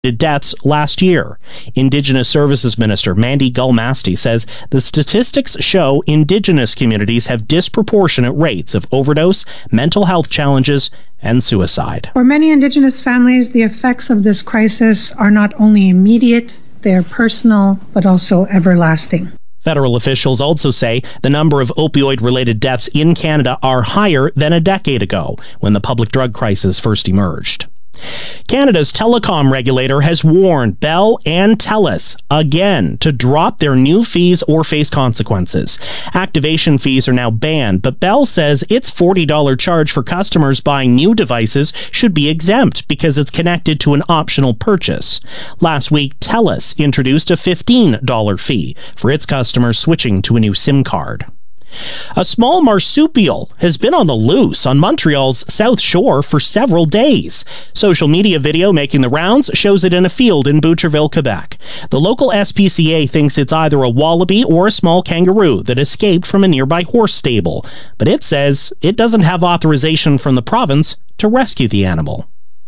deaths last year. Indigenous Services Minister Mandy Gulmasti says the statistics show Indigenous communities have disproportionate rates of overdose, mental health challenges, and suicide. For many Indigenous families, the effects of this crisis are not only immediate, they are personal, but also everlasting. Federal officials also say the number of opioid-related deaths in Canada are higher than a decade ago, when the public drug crisis first emerged. Canada's telecom regulator has warned Bell and TELUS again to drop their new fees or face consequences. Activation fees are now banned, but Bell says its $40 charge for customers buying new devices should be exempt because it's connected to an optional purchase. Last week, TELUS introduced a $15 fee for its customers switching to a new SIM card. A small marsupial has been on the loose on Montreal's South Shore for several days. Social media video making the rounds shows it in a field in Boucherville, Quebec. The local SPCA thinks it's either a wallaby or a small kangaroo that escaped from a nearby horse stable, but it says it doesn't have authorization from the province to rescue the animal.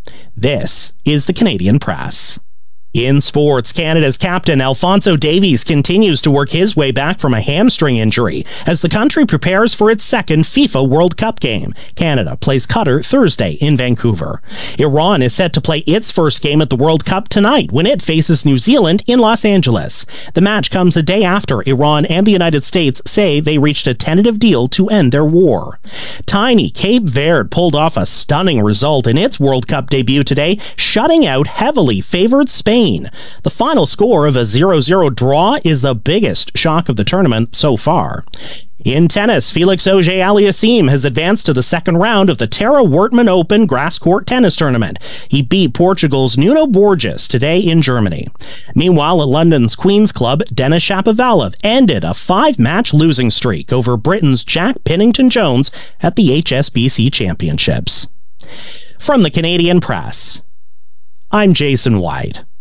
This is the Canadian Press. In sports, Canada's captain Alphonso Davies continues to work his way back from a hamstring injury as the country prepares for its second FIFA World Cup game. Canada plays Qatar Thursday in Vancouver. Iran is set to play its first game at the World Cup tonight when it faces New Zealand in Los Angeles. The match comes a day after Iran and the United States say they reached a tentative deal to end their war. Tiny Cape Verde pulled off a stunning result in its World Cup debut today, shutting out heavily favored Spain. The final score of a 0-0 draw is the biggest shock of the tournament so far. In tennis, Felix Auger-Aliassime has advanced to the second round of the Tara Wortman Open grass court tennis tournament. He beat Portugal's Nuno Borges today in Germany. Meanwhile, at London's Queen's Club, Denis Shapovalov ended a 5-match losing streak over Britain's Jack Pennington-Jones at the HSBC Championships. From the Canadian Press, I'm Jason White.